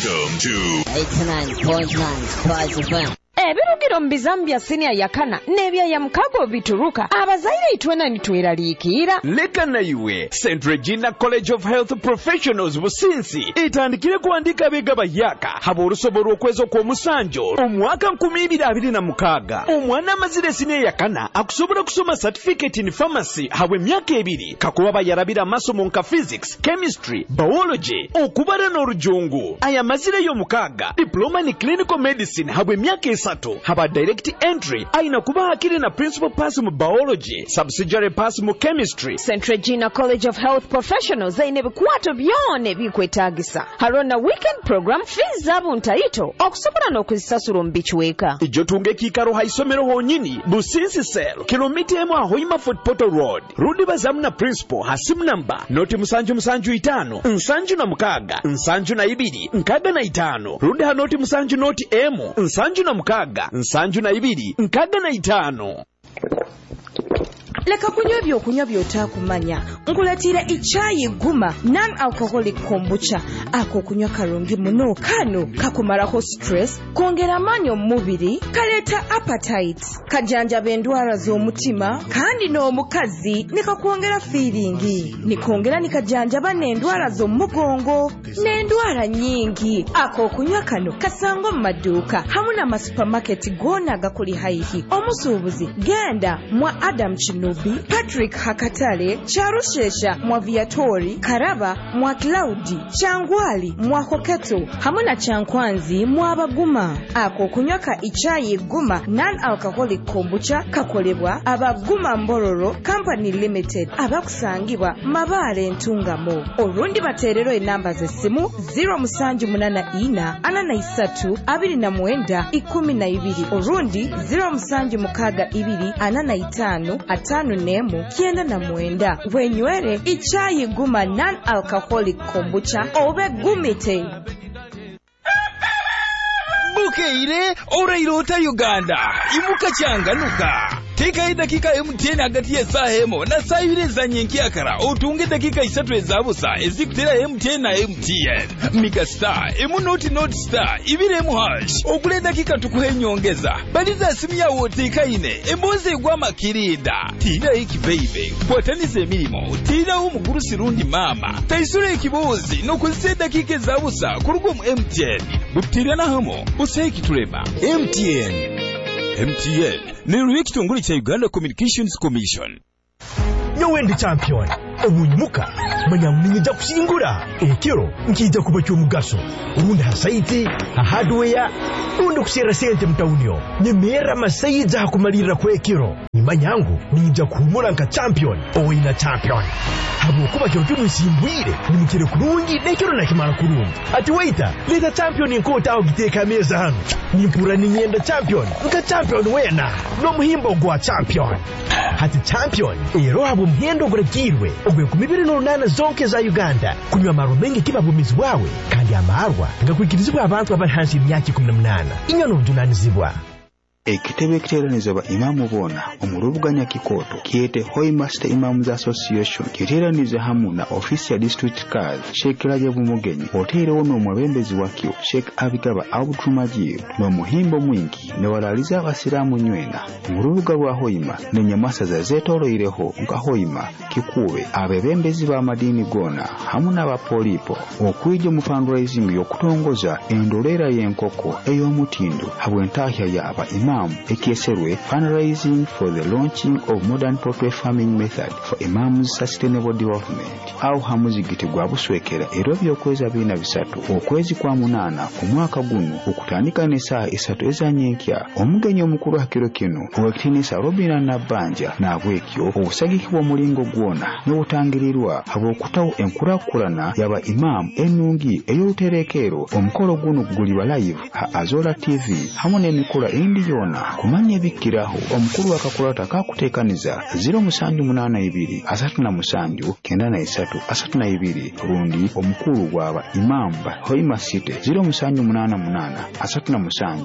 Welcome to 89.9 Spice FM. Ebirugiro mbizambya senior yakana nebya ya mkago bituruka abazaire itwena nitweraliikira leka na iwe St. Regina College of Health Professionals businsi itandikire kuandika bega bayaka haba olusobora okwezo kwa musanjo omwaka 2026 omwana amazire senior yakana akusobora kusoma certificate in pharmacy habwe myaka 2 kakuba bayarabira masomo nka physics, chemistry, biology okubara n'orujungu aya mazire yo mukaga diploma in clinical medicine habwe myaka 3 haba direct entry aina kuba akiri na principal pass mu biology subsidiary pass mu chemistry. St. Regina College of Health Professionals zaine bikwato byone bikwetagisa harona weekend program fees zabo ntaito okusobola n'okuzisasula mbichweka ijo tunge kikaro haisomero honyini businsi sel kilomita emu ahoima Fort Portal Road rudi bazamu na principal hasimu namba noti musanju 5 na mukaga nsanju na 2 nkaga na 5 rudi hanoti musanju noti emu nsanju na mukaga nsanju na 2 nkaga na 5. Leka kunywa by'otakumanya nkulatira ichayi guma non-alcoholic kombucha ako kunywa karungi muno kano kakumaraho stress kongera amanyo mu mubiri kaleta appetite kajanjaba endwara z'omutima kandi n'omukazi nikakwongera feeling nikongera nikajanjaba n'endwara z'omugongo n'endwara nyingi ako kunywa kano kasango mu maduuka hamwe na supermarket gona gakuli haihi omusuubuzi genda mwa Adam Chinubi Patrick Hakatale Charushesha mwa Viatori Karaba mwa Claudi Changwali mwa Hoketo hamuna Chankwanzi mwa Baguma ako kunywaka ichayi guma non-alcoholic kombucha kakolebwa abaguma Mbororo Company Limited abakusangibwa Mabale Ntungamo orundi baterero enamba zesimu 078 43 29 orundi 076 2 nemu kienda na mwenda wenywere ichayi guma non-alcoholic kombucha obe gumite bukeire orairota Uganda imuka changanuka teka dakika MTN hagati ya saa hemo na saa ibiri za nyenkiakara utunge dakika 3 ezabusa ezikutera MTN na MTN Mika Star emu noti star ibiri emu hash okule dakika tukuhe nyongeza baliza simu ya woteka ine emboze gwa makirinda tira iki baby kwatanize emirimo tira umukuru sirundi mama taisure ikibozi no kuzise dakika ezabusa kurugo mu MTN butira na hamo useki turema MTN ni kitongole cha Uganda Communications Commission. Nyowe ndi champion omunyimuka manya mninja kusingura ekiro nkija kuba cyo mugaso urundi hasaiti hardware urundi kusera sente mtaunio nyemera masayiza hakumalira kwa ekiro nimanyangu ninja kuhumura nka champion ina champion habo kuba cyo cyumusimbwire nimukire kurungi nekiro nakimara kurungi ati waita leta champion inkota aho giteka meza hano nimpura ninyenda champion nka champion wena no muhimbo gwa champion hati champion ero habo mhendo guragirwe ogwe ku 2008 zonke za Uganda kunywa maro mengi kibabumizi wawe kandi amarwa ngakwikirizibwa abantu abari hansi y'imyaka 18 inyono ndunanizibwa ekitebe kiteranizwa ba imamu bona omurubuganya kikoto kiete Hoi Master Imams Association kiteranizwa hamu na ofisi ya district card Sheikh Rajabu Mugenyi hotere ono mwabembezi wakyo Sheikh Abigaba Abdulmajid no muhimbo mwingi ne walaliza abasiramu nywena murubuga rwa Hoima ne nyamasa za zetoro ireho nka Hoima kikuwe abebembezi ba madini gona hamu na bapolipo okwije mu fundraising yokutongoza endolera yenkoko ey'omutindo habwentahya ya aba Ekieserwe fundraising for the launching of modern poultry farming method for Imams sustainable development au hamuzigiti gwa buswekera ero byokweza bina bisatu okwezi kwa 8 omwaka guno okutandika ne saa 3 ezanyenkya omugenyi omukuru hakiro kino owekitinisa Robina Nabanja nabwekyo obusagikibwa mulingo gwona n'obutangirirwa habwokutawo enkurakurana yaba imam enungi ey'oluterekero omukolo guno gulibwa live ha Azola TV hamwe n'emikolo indi yona kumanya bikiraho omukuru akakulata kakutekaniza 078 37 93 rundi omukuru gwaba imamba Hoima City 078 37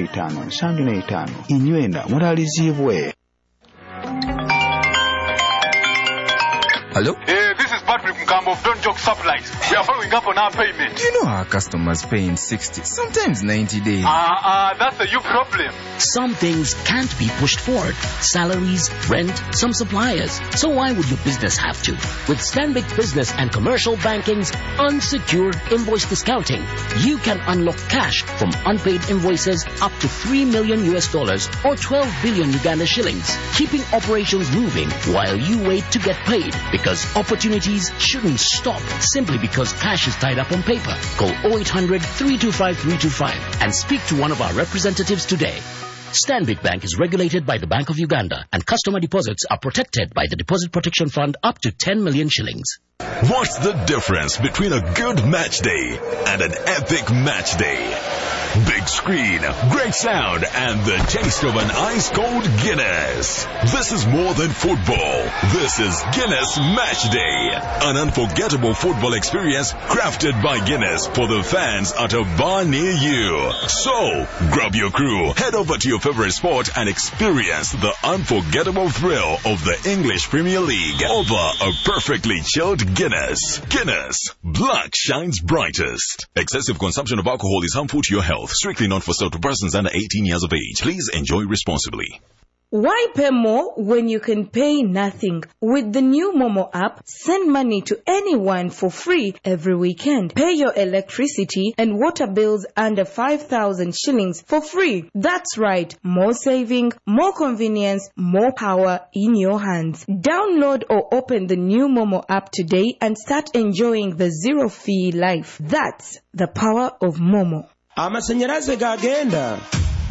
05 inywenda muralizibwe. Hello? This is is Patrick Mkambo of Don't Joke Supplies. We are following up on our payment. You know our customers pay in 60, sometimes 90 days. That's a you problem. Some things can't be pushed forward. Salaries, rent, some suppliers. So why would your business have to? With Stanbic Business and Commercial Banking's unsecured invoice discounting, you can unlock cash from unpaid invoices up to $3 million or 12 billion Uganda shillings, keeping operations moving while you wait to get paid, because opportunities shouldn't stop simply because cash is tied up on paper. Call 0800 325 325 and speak to one of our representatives today. Stanbic Bank is regulated by the Bank of Uganda, and customer deposits are protected by the Deposit Protection Fund up to 10 million shillings. What's the difference between a good match day and an epic match day? Big screen, great sound, and the taste of an ice-cold Guinness. This is more than football. This is Guinness Match Day. An unforgettable football experience crafted by Guinness for the fans at a bar near you. So, grab your crew, head over to your favorite sport and experience the unforgettable thrill of the English Premier League over a perfectly chilled Guinness. Guinness. Black shines brightest. Excessive consumption of alcohol is harmful to your health. Strictly not for sale to persons under 18 years of age. Please enjoy responsibly. Why pay more when you can pay nothing? With the new Momo app, send money to anyone for free every weekend. Pay your electricity and water bills under 5,000 shillings for free. That's right. More saving, more convenience, more power in your hands. Download or open the new Momo app today and start enjoying the zero-fee life. That's the power of Momo. Amasanyalaze gagenda.